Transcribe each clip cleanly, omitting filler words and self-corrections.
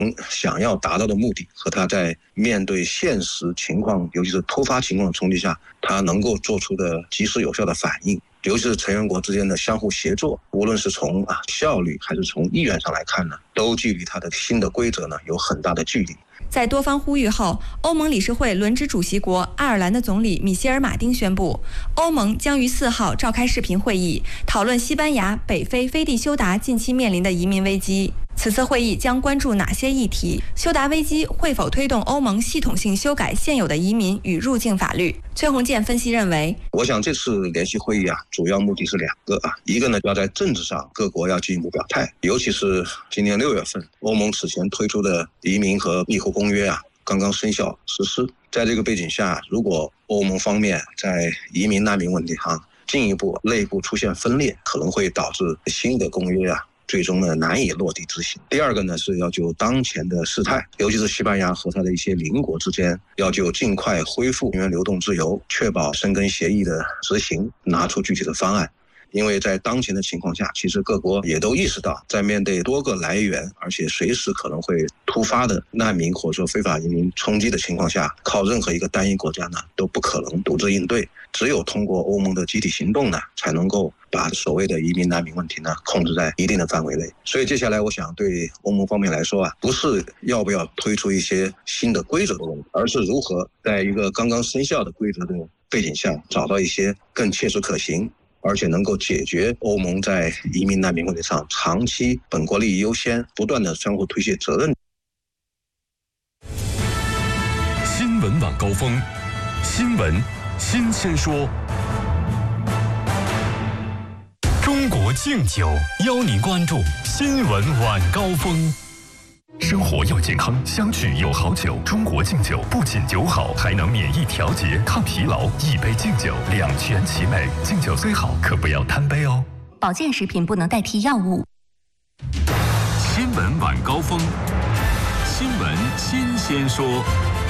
想要达到的目的和他在面对现实情况，尤其是突发情况的冲击下，他能够做出的及时有效的反应，尤其是成员国之间的相互协作，无论是从效率还是从意愿上来看呢，都距离他的新的规则呢有很大的距离。 在多方呼吁后，欧盟理事会轮值主席国爱尔兰的总理米歇尔·马丁宣布，欧盟将于4号召开视频会议，讨论西班牙、北非、飞地休达近期面临的移民危机。此次会议将关注哪些议题？休达危机会否推动欧盟系统性修改现有的移民与入境法律？崔洪建分析认为， 我想这次联席会议主要目的是2个一个呢，要在政治上各国要进一步表态，尤其是今年6月份，欧盟此前推出的移民和庇护公约刚刚生效实施。在这个背景下，如果欧盟方面在移民难民问题上进一步内部出现分裂，可能会导致新的公约最终呢难以落地执行。第2个呢是要就当前的事态，尤其是西班牙和它的一些邻国之间，要就尽快恢复人员流动自由，确保申根协议的执行，拿出具体的方案。因为在当前的情况下，其实各国也都意识到，在面对多个来源而且随时可能会突发的难民或者说非法移民冲击的情况下，靠任何一个单一国家呢都不可能独自应对，只有通过欧盟的集体行动呢，才能够把所谓的移民难民问题呢控制在一定的范围内。所以接下来我想对欧盟方面来说不是要不要推出一些新的规则的问题，而是如何在一个刚刚生效的规则的背景下，找到一些更切实可行而且能够解决欧盟在移民难民问题上长期本国利益优先，不断的相互推卸责任。 新闻晚高峰，新闻新鲜说。中国敬酒邀您关注新闻晚高峰。生活要健康，相聚有好酒。中国敬酒不仅酒好，还能免疫调节、抗疲劳。一杯敬酒，两全其美。敬酒虽好，可不要贪杯哦。 保健食品不能代替药物。 新闻晚高峰，新闻新鲜说。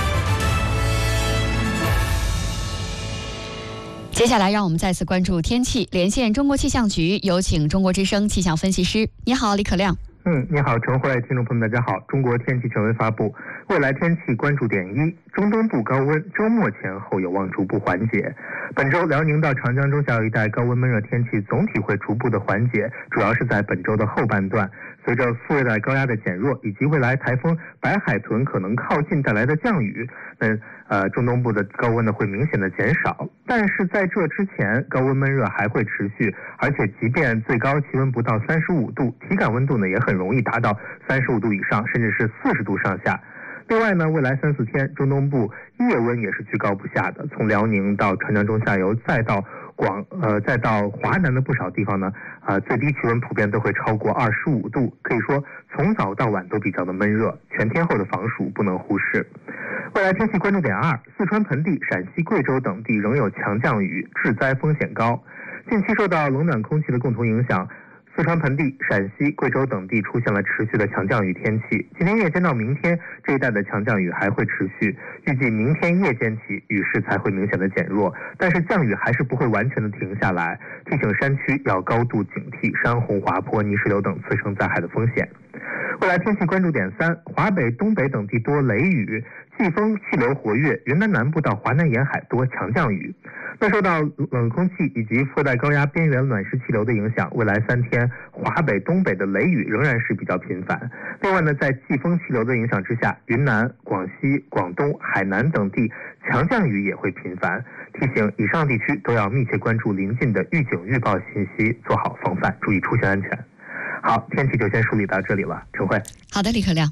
接下来让我们再次关注天气，连线中国气象局，有请中国之声气象分析师。你好，李可亮。 你好，陈慧，听众朋友们，大家好。中国天气权威发布未来天气关注点1：中东部高温周末前后有望逐步缓解。本周辽宁到长江中下游一带高温闷热天气总体会逐步的缓解，主要是在本周的后半段。随着副热带高压的减弱，以及未来台风白海豚可能靠近带来的降雨，中东部的高温呢会明显的减少。但是在这之前，高温闷热还会持续，而且即便最高气温不到35度，体感温度呢也很容易达到35度以上，甚至是40度上下。另外呢，未来3、4天，中东部夜温也是居高不下的，从辽宁到长江中下游，再到华南的不少地方呢，最低气温普遍都会超过25度，可以说从早到晚都比较的闷热，全天候的防暑不能忽视。未来天气关注点2：四川盆地、陕西、贵州等地仍有强降雨，致灾风险高。近期受到冷暖空气的共同影响，四川盆地、陕西、贵州等地出现了持续的强降雨天气。今天夜间到明天，这一带的强降雨还会持续，预计明天夜间起雨势才会明显的减弱，但是降雨还是不会完全的停下来，提醒山区要高度警惕山洪、滑坡、泥石流等次生灾害的风险。未来天气关注点3：华北、东北等地多雷雨，季风气流活跃，云南南部到华南沿海多强降雨。受到冷空气以及副热带高压边缘暖湿气流的影响，未来3天华北、东北的雷雨仍然是比较频繁。另外呢，在季风气流的影响之下，云南、广西、广东、海南等地强降雨也会频繁。提醒以上地区都要密切关注临近的预警预报信息，做好防范，注意出行安全。好，天气就先梳理到这里了，陈慧。 好的，李可亮。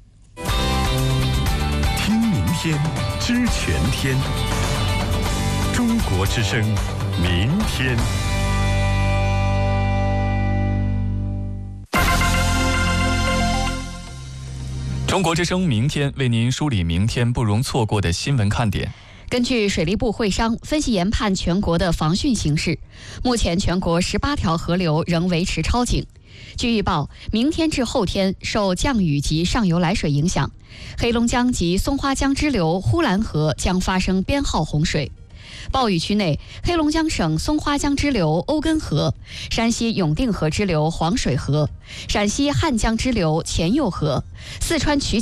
听明天，知全天。中国之声，明天。中国之声明天为您梳理明天不容错过的新闻看点。 根据水利部会商分析研判全国的防汛形势，目前全国18条河流仍维持超警。据预报，明天至后天受降雨及上游来水影响，黑龙江及松花江支流呼兰河将发生编号洪水。暴雨区内，黑龙江省松花江支流欧根河、山西永定河支流黄水河、陕西汉江支流前右河、四川衢